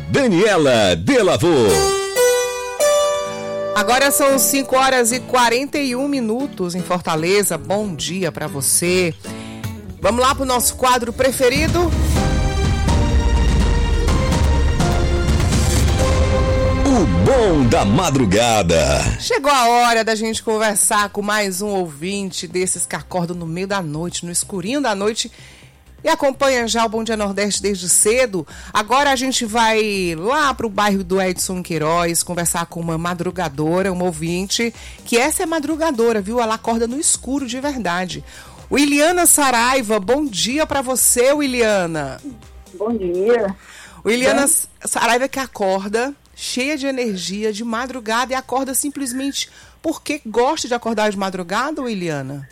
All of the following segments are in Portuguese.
Daniela Delavô. Agora são 5h41 em Fortaleza. Bom dia para você. Vamos lá pro nosso quadro preferido. O Bom da Madrugada. Chegou a hora da gente conversar com mais um ouvinte desses que acordam no meio da noite, no escurinho da noite, e acompanha já o Bom Dia Nordeste desde cedo. Agora a gente vai lá pro bairro do Edson Queiroz conversar com uma madrugadora, uma ouvinte, que essa é madrugadora, viu? Ela acorda no escuro de verdade. Williana Saraiva, bom dia pra você, Williana. Bom dia. Williana Saraiva que acorda cheia de energia, de madrugada, e acorda simplesmente porque gosta de acordar de madrugada, Williana?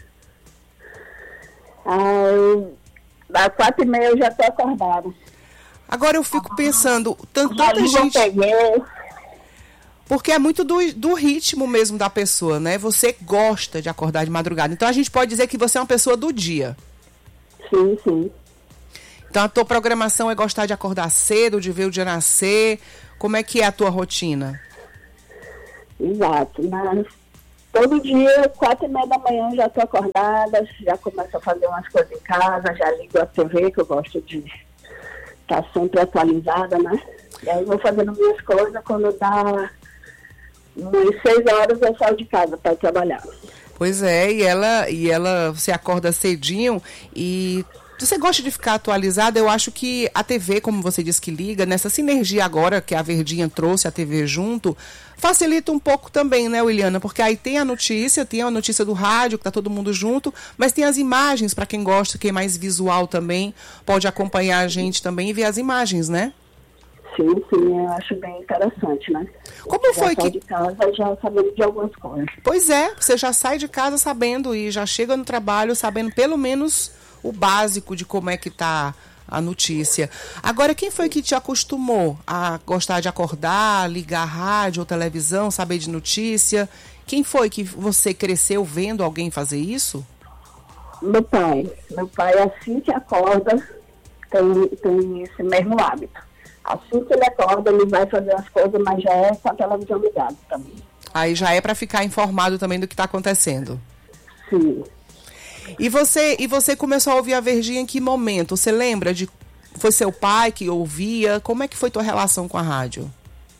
Das 4h30 eu já estou acordada. Agora eu fico pensando, tanta gente... Porque é muito do ritmo mesmo da pessoa, né? Você gosta de acordar de madrugada. Então a gente pode dizer que você é uma pessoa do dia. Sim, sim. Então a tua programação é gostar de acordar cedo, de ver o dia nascer. Como é que é a tua rotina? Exato. Mas todo dia, 4h30 da manhã, eu já estou acordada, já começo a fazer umas coisas em casa, já ligo a TV, que eu gosto de estar sempre atualizada, né? E aí vou fazendo minhas coisas, quando dá umas 6 horas eu saio de casa para ir trabalhar. Pois é, e ela você acorda cedinho e você gosta de ficar atualizada. Eu acho que a TV, como você disse que liga, nessa sinergia agora que a Verdinha trouxe a TV junto, facilita um pouco também, né, Williana? Porque aí tem a notícia do rádio, que tá todo mundo junto, mas tem as imagens, para quem gosta, quem é mais visual também, pode acompanhar a gente também e ver as imagens, né? Sim, eu acho bem interessante, né? Como foi que... de casa já sabendo de algumas coisas. Pois é, você já sai de casa sabendo e já chega no trabalho sabendo pelo menos o básico de como é que tá a notícia. Agora, quem foi que te acostumou a gostar de acordar, ligar rádio ou televisão, saber de notícia? Quem foi que você cresceu vendo alguém fazer isso? Meu pai, assim que acorda, tem esse mesmo hábito. Assim que ele acorda, ele vai fazer as coisas, mas já é com a televisão ligada também. Aí já é para ficar informado também do que está acontecendo. Sim. E você começou a ouvir a Verdinha em que momento? Você lembra de... Foi seu pai que ouvia? Como é que foi tua relação com a rádio?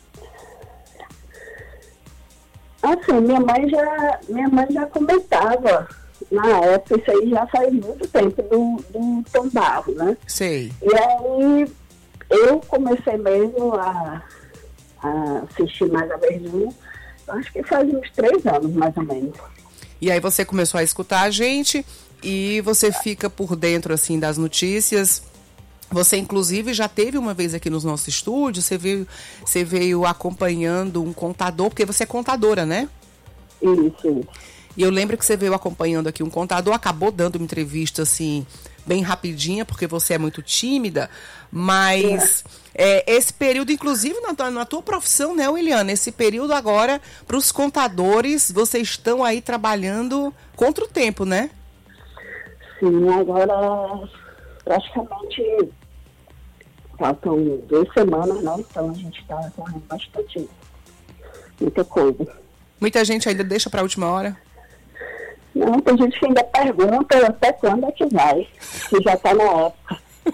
Assim, minha mãe já comentava na época, isso aí já faz muito tempo do Tom Barro, né? Sei. E aí eu comecei mesmo a assistir mais a Verdinha, acho que faz uns 3 anos, mais ou menos. E aí você começou a escutar a gente e você fica por dentro, assim, das notícias. Você, inclusive, já teve uma vez aqui nos nossos estúdios, você veio acompanhando um contador, porque você é contadora, né? Isso. E eu lembro que você veio acompanhando aqui um contador, acabou dando uma entrevista, assim, bem rapidinha, porque você é muito tímida, mas esse período, inclusive na tua profissão, né, Williana? Esse período agora, para os contadores, vocês estão aí trabalhando contra o tempo, né? Sim, agora praticamente faltam 2 semanas, né? Então a gente está correndo muita coisa. Muita gente ainda deixa para a última hora? Não, tem gente que ainda pergunta até quando é que vai, se já está na época.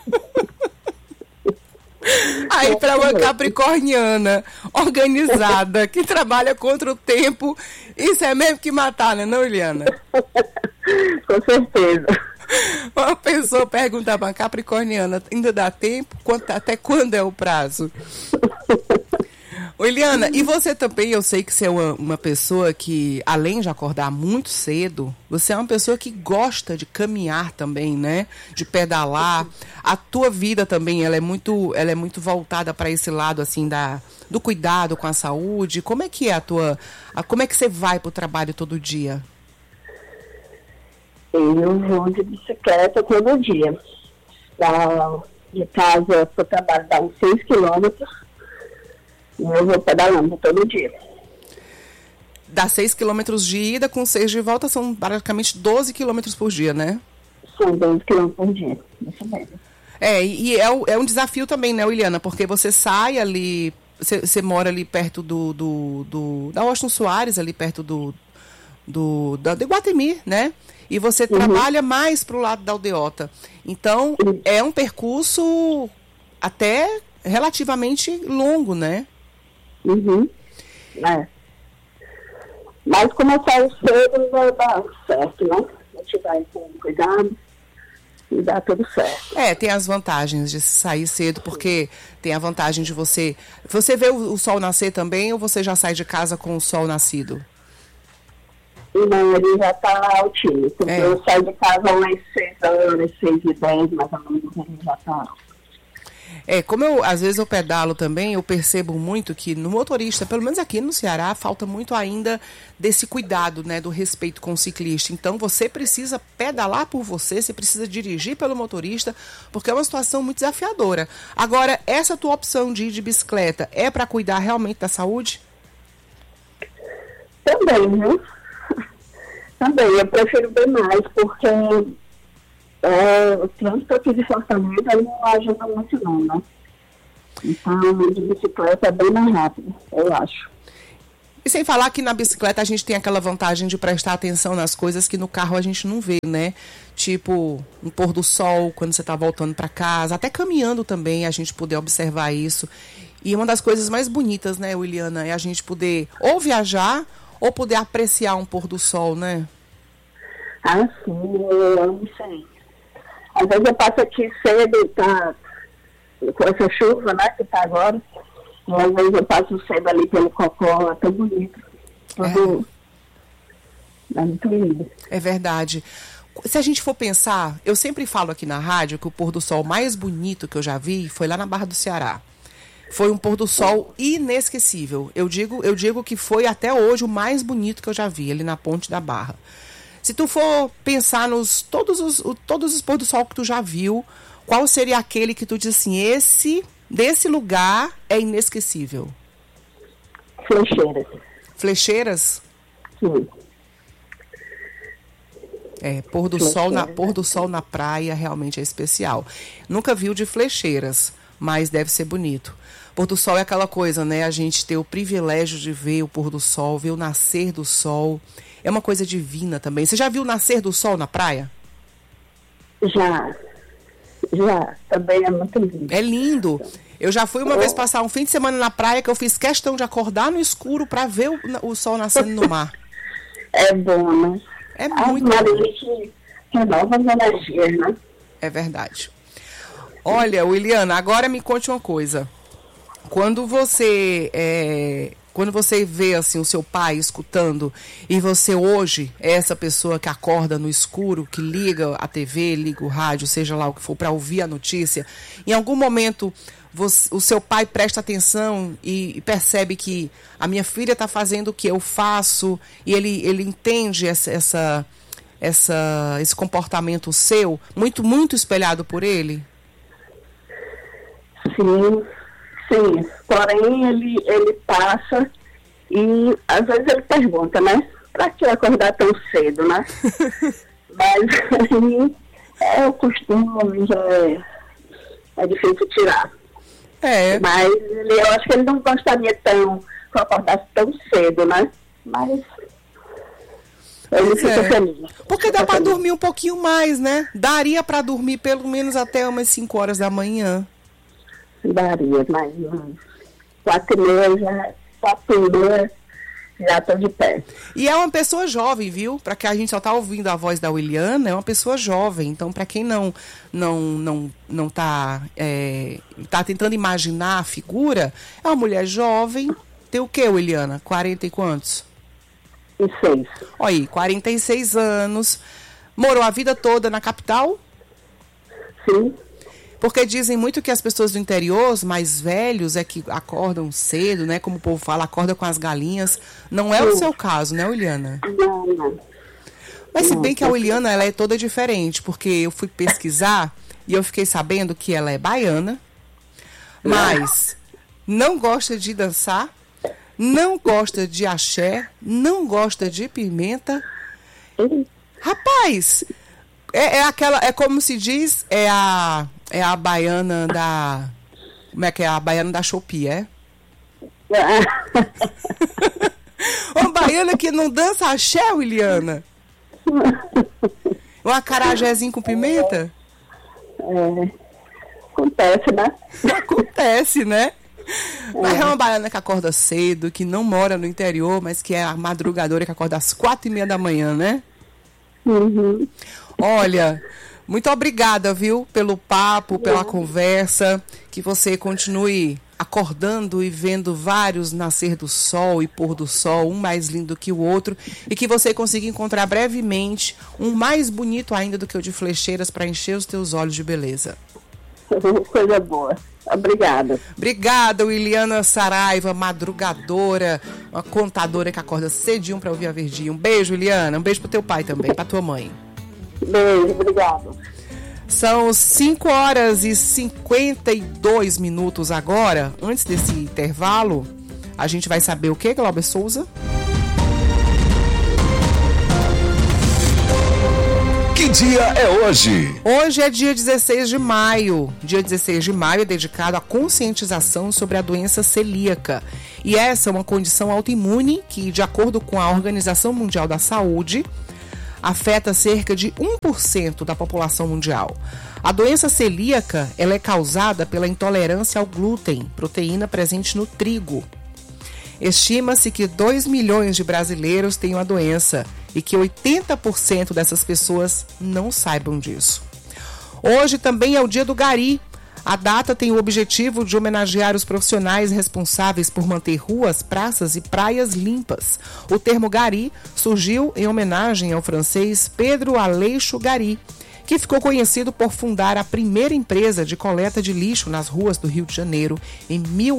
Aí, para uma capricorniana organizada, que trabalha contra o tempo, isso é mesmo que matar, né, não, Eliana? Com certeza. Uma pessoa pergunta para uma capricorniana, ainda dá tempo? Até quando é o prazo? Eliana, e você também, eu sei que você é uma pessoa que, além de acordar muito cedo, você é uma pessoa que gosta de caminhar também, né? De pedalar. A tua vida também, ela é muito voltada para esse lado, assim, do cuidado com a saúde. Como é que é como é que você vai para o trabalho todo dia? Eu vou de bicicleta todo dia. De casa para o trabalho dá uns 6 quilômetros. E eu vou pedalando todo dia. Dá 6 quilômetros de ida, com 6 de volta, são praticamente 12 quilômetros por dia, né? São 12 quilômetros por dia, isso mesmo. É um desafio também, né, Williana? Porque você sai ali, você mora ali perto da Washington Soares, ali perto da Iguatemi, né? E você trabalha mais pro lado da Aldeota. Então, é um percurso até relativamente longo, né? É. Mas como eu saio cedo, vai dar certo, né? A gente vai com cuidado e dá tudo certo. Tem as vantagens de sair cedo, porque tem a vantagem de você... Você vê o sol nascer também, ou você já sai de casa com o sol nascido? Não, ele já está altinho, porque eu saio de casa umas 6h, 6h10, mais ou menos, ele já está. Como às vezes eu pedalo também, eu percebo muito que no motorista, pelo menos aqui no Ceará, falta muito ainda desse cuidado, né, do respeito com o ciclista. Então você precisa pedalar por você precisa dirigir pelo motorista, porque é uma situação muito desafiadora. Agora, essa tua opção de ir de bicicleta é para cuidar realmente da saúde? Também, viu? Também, eu prefiro bem mais, porque o trânsito aqui de Fortaleza não ajuda muito não, né? Então, de bicicleta é bem mais rápido, eu acho. E sem falar que na bicicleta a gente tem aquela vantagem de prestar atenção nas coisas que no carro a gente não vê, né? Tipo, um pôr do sol quando você está voltando para casa, até caminhando também a gente poder observar isso. E uma das coisas mais bonitas, né, Williana, é a gente poder ou viajar ou poder apreciar um pôr do sol, né? Ah, sim, eu amo isso aí. Às vezes eu passo aqui cedo, tá, com essa chuva, né, que tá agora, e às vezes eu passo cedo ali pelo Cocó, é tão bonito. É muito lindo. É verdade. Se a gente for pensar, eu sempre falo aqui na rádio que o pôr do sol mais bonito que eu já vi foi lá na Barra do Ceará. Foi um pôr do sol inesquecível. Eu digo que foi até hoje o mais bonito que eu já vi, ali na Ponte da Barra. Se tu for pensar nos todos os pôr do sol que tu já viu, qual seria aquele que tu diz assim, desse lugar é inesquecível? Flecheiras. Flecheiras? Sim. Pôr do sol na praia realmente é especial. Nunca vi o de Flecheiras, mas deve ser bonito. Pôr do sol é aquela coisa, né? A gente ter o privilégio de ver o pôr do sol, ver o nascer do sol. É uma coisa divina também. Você já viu o nascer do sol na praia? Já. Também é muito lindo. É lindo. Eu já fui uma vez passar um fim de semana na praia que eu fiz questão de acordar no escuro para ver o sol nascendo no mar. É bom, né? É muito bom. Que renova as energias, né? É verdade. Olha, Williana, agora me conte uma coisa. Quando você vê assim o seu pai escutando e você hoje é essa pessoa que acorda no escuro, que liga a TV, liga o rádio, seja lá o que for, para ouvir a notícia, em algum momento o seu pai presta atenção e percebe que a minha filha está fazendo o que eu faço e ele entende esse comportamento seu, muito, muito espelhado por ele? Sim, porém ele passa e às vezes ele pergunta, né? Pra que acordar tão cedo, né? Mas aí é o costume, já é difícil tirar. Mas eu acho que ele não gostaria que eu acordasse tão cedo, né? Mas ele fica feliz. Porque dá pra dormir um pouquinho mais, né? Daria pra dormir pelo menos até umas 5 horas da manhã. Daria, mas 4h30 já estou de pé. E é uma pessoa jovem, viu? Para que a gente só tá ouvindo a voz da Williana, é uma pessoa jovem. Então, para quem não tá tentando imaginar a figura, é uma mulher jovem. Tem o quê, Williana? 40 e quantos? 46. Olha aí, 46 anos. Morou a vida toda na capital? Sim. Porque dizem muito que as pessoas do interior, os mais velhos, é que acordam cedo, né? Como o povo fala, acorda com as galinhas. Não é o seu caso, né, Williana? Não. Mas se bem que a Williana, ela é toda diferente, porque eu fui pesquisar e eu fiquei sabendo que ela é baiana, mas não gosta de dançar, não gosta de axé, não gosta de pimenta. Rapaz, é como se diz, É a baiana da... Como é que é? A baiana da Shopee, é? Uma baiana que não dança axé, Williana? Um acarajézinho com pimenta? Acontece, né? Acontece, né? Mas é uma baiana que acorda cedo, que não mora no interior, mas que é a madrugadora que acorda às 4:30 da manhã, né? Uhum. Olha, muito obrigada, viu? Pelo papo, pela conversa. Que você continue acordando e vendo vários nascer do sol e pôr do sol, um mais lindo que o outro. E que você consiga encontrar brevemente um mais bonito ainda do que o de Flecheiras para encher os teus olhos de beleza. Coisa boa. Obrigada. Obrigada, Williana Saraiva, madrugadora, uma contadora que acorda cedinho para ouvir a Verdinha. Um beijo, Williana. Um beijo pro teu pai também, pra tua mãe. Beijo, obrigada. São 5h52 agora. Antes desse intervalo, a gente vai saber o que, Glauber Souza? Que dia é hoje? Hoje é dia 16 de maio. Dia 16 de maio é dedicado à conscientização sobre a doença celíaca. E essa é uma condição autoimune que, de acordo com a Organização Mundial da Saúde, afeta cerca de 1% da população mundial. A doença celíaca ela é causada pela intolerância ao glúten, proteína presente no trigo. Estima-se que 2 milhões de brasileiros tenham a doença e que 80% dessas pessoas não saibam disso. Hoje também é o dia do gari. A data tem o objetivo de homenagear os profissionais responsáveis por manter ruas, praças e praias limpas. O termo gari surgiu em homenagem ao francês Pedro Aleixo Gari, que ficou conhecido por fundar a primeira empresa de coleta de lixo nas ruas do Rio de Janeiro em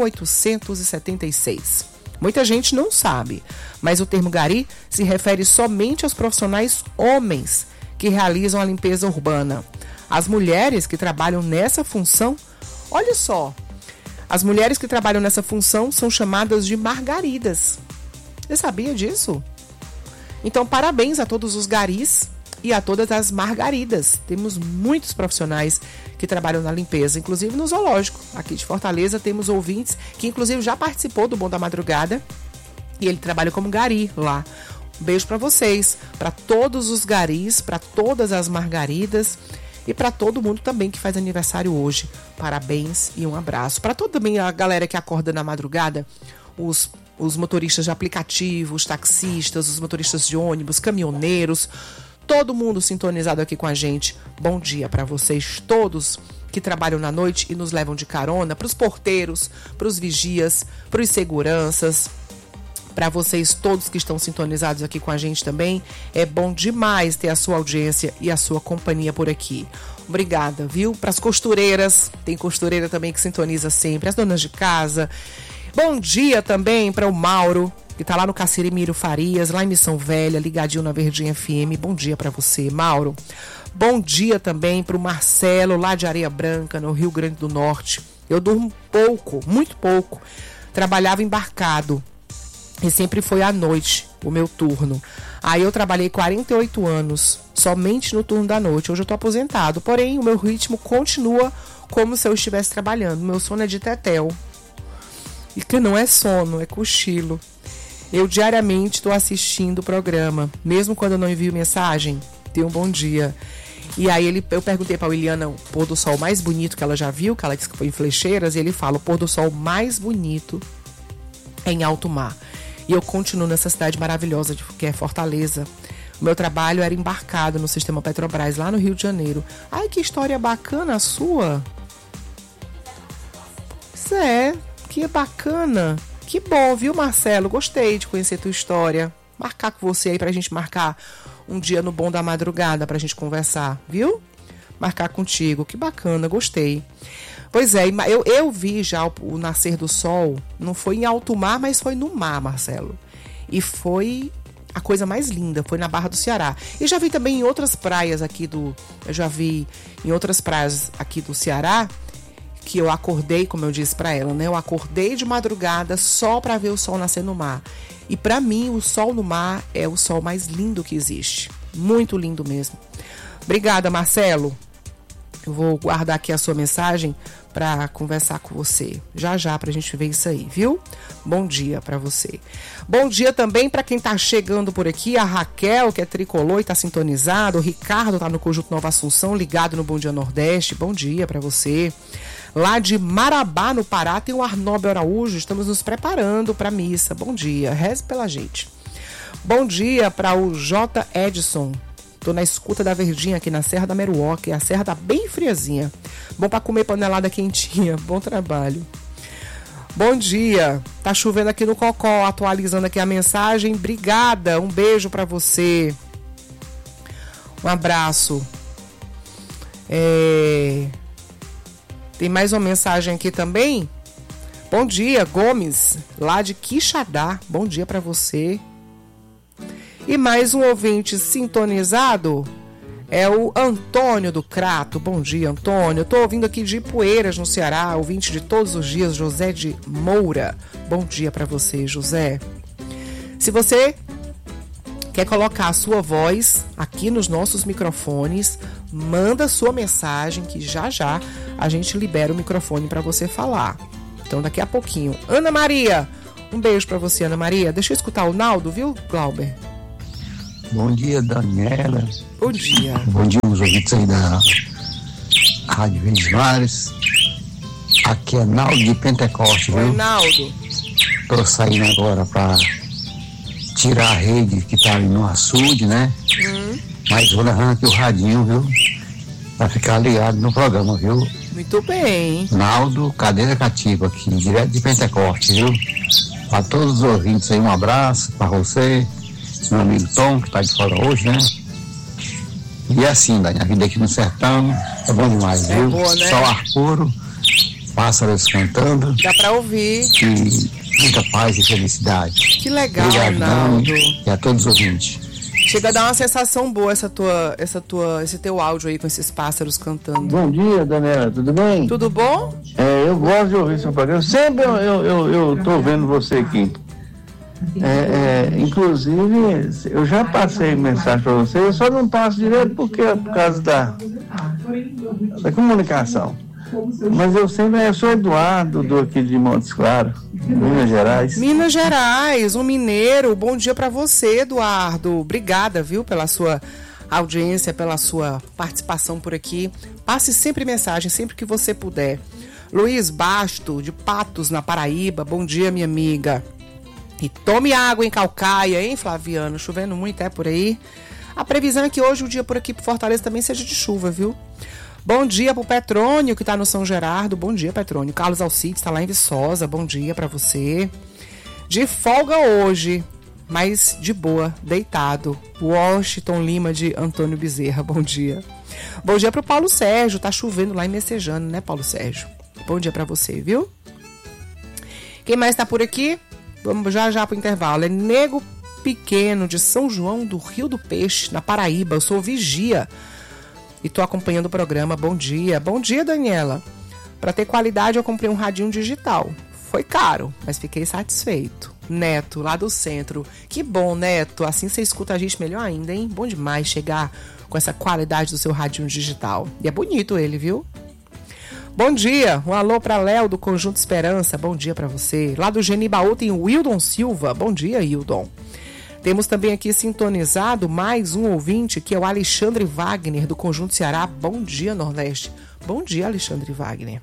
1876. Muita gente não sabe, mas o termo gari se refere somente aos profissionais homens que realizam a limpeza urbana. As mulheres que trabalham nessa função, olha só, as mulheres que trabalham nessa função são chamadas de margaridas. Você sabia disso? Então, parabéns a todos os garis e a todas as margaridas. Temos muitos profissionais que trabalham na limpeza, inclusive no zoológico. Aqui de Fortaleza temos ouvintes que inclusive já participou do Bom da Madrugada e ele trabalha como gari lá. Um beijo para vocês, para todos os garis, para todas as margaridas e para todo mundo também que faz aniversário hoje. Parabéns e um abraço. Para toda também a galera que acorda na madrugada, os motoristas de aplicativo, os taxistas, os motoristas de ônibus, caminhoneiros, todo mundo sintonizado aqui com a gente. Bom dia para vocês todos que trabalham na noite e nos levam de carona, para os porteiros, para os vigias, para os seguranças, para vocês todos que estão sintonizados aqui com a gente também. É bom demais ter a sua audiência e a sua companhia por aqui. Obrigada, viu? Para as costureiras, tem costureira também que sintoniza sempre, as donas de casa. Bom dia também para o Mauro, que tá lá no Cacirimiro Farias, lá em Missão Velha, ligadinho na Verdinha FM. Bom dia para você, Mauro. Bom dia também para o Marcelo, lá de Areia Branca, no Rio Grande do Norte. Eu durmo pouco, muito pouco. Trabalhava embarcado e sempre foi à noite o meu turno. Aí eu trabalhei 48 anos, somente no turno da noite. Hoje eu tô aposentado, porém o meu ritmo continua como se eu estivesse trabalhando. Meu sono é de tetel. E que não é sono, é cochilo. Eu diariamente estou assistindo o programa, mesmo quando eu não envio mensagem. Tenha um bom dia. E aí eu perguntei para a Williana o pôr do sol mais bonito que ela já viu, que ela disse que foi em Flecheiras, e ele fala: o pôr do sol mais bonito é em alto mar. E eu continuo nessa cidade maravilhosa que é Fortaleza. O meu trabalho era embarcado no sistema Petrobras, lá no Rio de Janeiro. Ai, que história bacana a sua. Isso é, que bacana. Que bom, viu, Marcelo? Gostei de conhecer tua história. Marcar com você aí pra gente marcar um dia no Bom da Madrugada pra gente conversar, viu? Marcar contigo. Que bacana, gostei. Pois é, eu vi já o nascer do sol, não foi em alto mar, mas foi no mar, Marcelo. E foi a coisa mais linda, foi na Barra do Ceará. E já vi também em outras praias aqui eu já vi em outras praias aqui do Ceará, que eu acordei, como eu disse pra ela, né? Eu acordei de madrugada só pra ver o sol nascer no mar. E pra mim, o sol no mar é o sol mais lindo que existe. Muito lindo mesmo. Obrigada, Marcelo. Eu vou guardar aqui a sua mensagem para conversar com você. Já pra gente ver isso aí, viu? Bom dia para você. Bom dia também para quem tá chegando por aqui. A Raquel, que é tricolor e tá sintonizado. O Ricardo tá no Conjunto Nova Assunção, ligado no Bom Dia Nordeste. Bom dia para você. Lá de Marabá, no Pará, tem o Arnóbio Araújo. Estamos nos preparando para missa. Bom dia. Reze pela gente. Bom dia para o J. Edson. Tô na escuta da Verdinha aqui na Serra da Meruoca. A serra tá bem friazinha. Bom pra comer panelada quentinha. Bom trabalho. Bom dia. Tá chovendo aqui no Cocó. Atualizando aqui a mensagem. Obrigada. Um beijo pra você. Um abraço. Tem mais uma mensagem aqui também. Bom dia, Gomes. Lá de Quixadá. Bom dia pra você. E mais um ouvinte sintonizado é o Antônio do Crato. Bom dia, Antônio. Eu tô ouvindo aqui de Ipueiras, no Ceará, ouvinte de todos os dias, José de Moura. Bom dia para você, José. Se você quer colocar a sua voz aqui nos nossos microfones, manda sua mensagem que já a gente libera o microfone para você falar. Então daqui a pouquinho. Ana Maria, um beijo para você, Ana Maria. Deixa eu escutar o Naldo, viu, Glauber? Bom dia, Daniela. Bom dia. Bom dia, os ouvintes aí da Rádio Verdes Mares. Aqui é Naldo de Pentecoste, viu? Oi, Naldo. Tô saindo agora pra tirar a rede que tá ali no açude, né? Mas vou levando aqui o radinho, viu? Pra ficar ligado no programa, viu? Muito bem. Naldo, cadeira cativa aqui, direto de Pentecoste, viu? Pra todos os ouvintes aí, um abraço pra você. Meu amigo Tom, que tá de fora hoje, né? E assim, Dani, a vida aqui no sertão é bom demais, viu? Boa, né? Só ar puro, pássaros cantando. Dá pra ouvir. E muita paz e felicidade. Que legal, Obrigado, Naldo. E a todos os ouvintes. Chega a dar uma sensação boa esse teu áudio aí com esses pássaros cantando. Bom dia, Daniela, tudo bem? Tudo bom? Eu gosto de ouvir seu programa. Sempre eu tô vendo você aqui. Inclusive, eu já passei mensagem para você, eu só não passo direto porque é por causa da comunicação. Mas eu sou Eduardo, do aqui de Montes Claros, Minas Gerais. Minas Gerais, um mineiro. Bom dia para você, Eduardo. Obrigada, viu, pela sua audiência, pela sua participação por aqui. Passe sempre mensagem, sempre que você puder. Luiz Basto, de Patos, na Paraíba. Bom dia, minha amiga. E tome água em Calcaia, hein, Flaviano? Chovendo muito, por aí. A previsão é que hoje o dia por aqui por Fortaleza também seja de chuva, viu? Bom dia pro Petrônio, que tá no São Gerardo. Bom dia, Petrônio. Carlos Alcides tá lá em Viçosa. Bom dia pra você. De folga hoje, mas de boa, deitado. Washington Lima, de Antônio Bezerra. Bom dia. Bom dia pro Paulo Sérgio. Tá chovendo lá em Messejana, né, Paulo Sérgio? Bom dia pra você, viu? Quem mais tá por aqui? Vamos já pro intervalo. É Nego Pequeno, de São João do Rio do Peixe, na Paraíba. Eu sou Vigia e tô acompanhando o programa. Bom dia. Bom dia, Daniela. Para ter qualidade, eu comprei um radinho digital. Foi caro, mas fiquei satisfeito. Neto, lá do centro. Que bom, Neto. Assim você escuta a gente melhor ainda, hein? Bom demais chegar com essa qualidade do seu radinho digital. E é bonito ele, viu? Bom dia, um alô para Léo do Conjunto Esperança, bom dia para você. Lá do Genibaú tem o Wildon Silva, bom dia, Wildon. Temos também aqui sintonizado mais um ouvinte, que é o Alexandre Wagner do Conjunto Ceará, bom dia, Nordeste. Bom dia, Alexandre Wagner.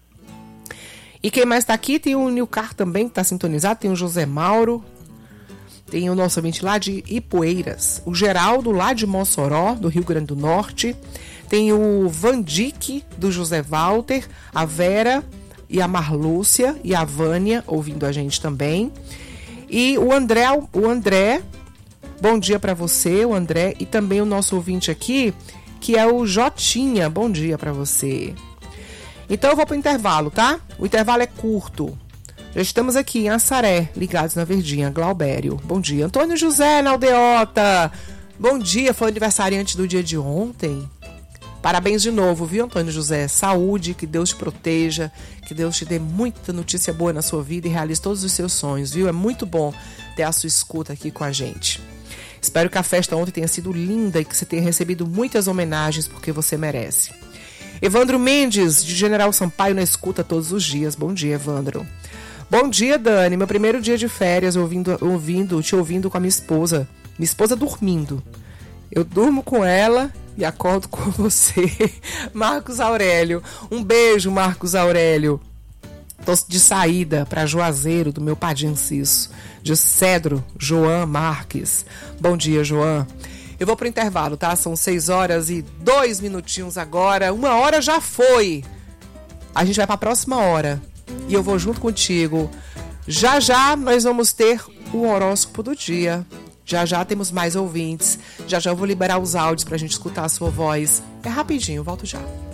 E quem mais está aqui? Tem o Nilcar também, que está sintonizado, tem o José Mauro, tem o nosso ouvinte lá de Ipueiras, o Geraldo lá de Mossoró, do Rio Grande do Norte. Tem o Vandique, do José Walter, a Vera e a Marlúcia e a Vânia ouvindo a gente também. E o André, bom dia para você, o André. E também o nosso ouvinte aqui, que é o Jotinha, bom dia para você. Então eu vou pro intervalo, tá? O intervalo é curto. Já estamos aqui em Assaré, ligados na Verdinha, Glaubério. Bom dia. Antônio José, na Aldeota. Bom dia, foi aniversariante do dia de ontem. Parabéns de novo, viu, Antônio José? Saúde, que Deus te proteja, que Deus te dê muita notícia boa na sua vida e realize todos os seus sonhos, viu? É muito bom ter a sua escuta aqui com a gente. Espero que a festa ontem tenha sido linda e que você tenha recebido muitas homenagens porque você merece. Evandro Mendes, de General Sampaio, na escuta todos os dias. Bom dia, Evandro. Bom dia, Dani. Meu primeiro dia de férias te ouvindo com a minha esposa. Minha esposa dormindo. Eu durmo com ela e acordo com você. Marcos Aurélio. Um beijo, Marcos Aurélio. Tô de saída para Juazeiro, do meu Padim Cisso. De Cedro, João Marques. Bom dia, João. Eu vou pro intervalo, tá? São 6h02 agora. 1 hora já foi. A gente vai pra próxima hora. E eu vou junto contigo. Já já nós vamos ter o horóscopo do dia. Já já temos mais ouvintes. Já já eu vou liberar os áudios pra gente escutar a sua voz. É rapidinho, eu volto já.